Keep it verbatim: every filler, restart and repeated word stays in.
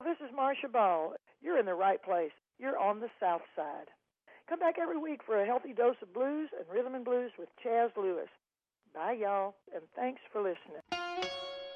This is Marcia Ball. You're in the right place. You're on the South Side. Come back every week for a healthy dose of blues and rhythm and blues with Chaz Lewis. Bye, y'all, and thanks for listening.